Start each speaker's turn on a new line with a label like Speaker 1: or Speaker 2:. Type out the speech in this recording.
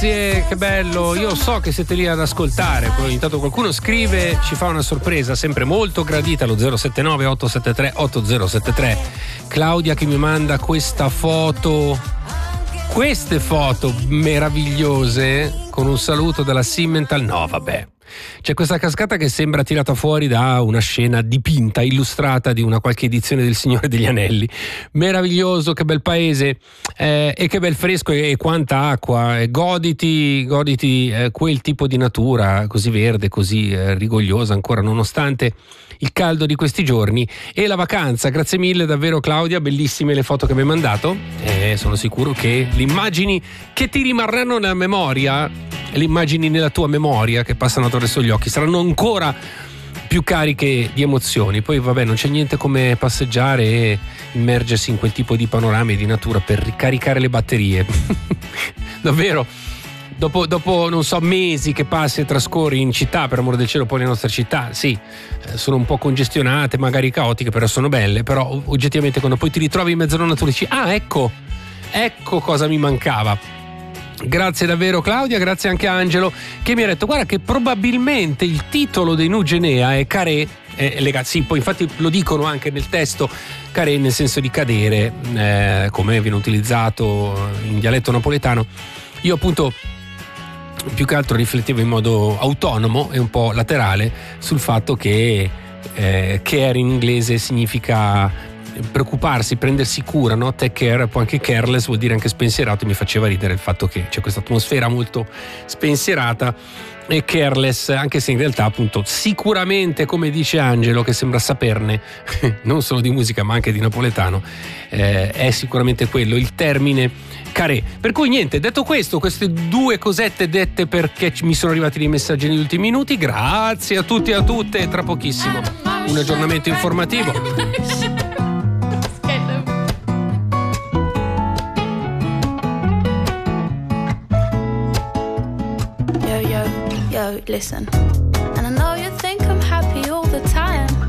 Speaker 1: grazie, che bello. Io so che siete lì ad ascoltare, poi ogni tanto qualcuno scrive, ci fa una sorpresa sempre molto gradita allo 079 873 8073. Claudia che mi manda queste foto meravigliose con un saluto dalla Simmental. No, vabbè. C'è questa cascata che sembra tirata fuori da una scena dipinta, illustrata di una qualche edizione del Signore degli Anelli. Meraviglioso, che bel paese, e che bel fresco e quanta acqua. Goditi quel tipo di natura così verde, così rigogliosa ancora nonostante il caldo di questi giorni e la vacanza. Grazie mille davvero Claudia, bellissime le foto che mi hai mandato, sono sicuro che le immagini che ti rimarranno nella memoria, le immagini nella tua memoria che passano attraverso gli occhi saranno ancora più cariche di emozioni. Poi vabbè, non c'è niente come passeggiare e immergersi in quel tipo di panorami e di natura per ricaricare le batterie. Davvero, dopo non so mesi che passi e trascorri in città, per amore del cielo, poi le nostre città sì, sono un po' congestionate, magari caotiche, però sono belle. Però oggettivamente quando poi ti ritrovi in mezzo alla natura dici ecco cosa mi mancava. Grazie davvero Claudia, grazie anche a Angelo che mi ha detto guarda che probabilmente il titolo dei Nugenea è Caré, sì, poi infatti lo dicono anche nel testo, Caré nel senso di cadere, come viene utilizzato in dialetto napoletano. Io appunto più che altro riflettevo in modo autonomo e un po' laterale sul fatto che care in inglese significa preoccuparsi, prendersi cura, no? Take care, poi anche careless vuol dire anche spensierato. Mi faceva ridere il fatto che c'è questa atmosfera molto spensierata e careless, anche se in realtà appunto sicuramente, come dice Angelo che sembra saperne non solo di musica ma anche di napoletano, è sicuramente quello il termine caré. Per cui niente, detto questo, queste due cosette dette perché mi sono arrivati dei messaggi negli ultimi minuti. Grazie a tutti e a tutte, tra pochissimo un aggiornamento informativo.
Speaker 2: Yo, listen.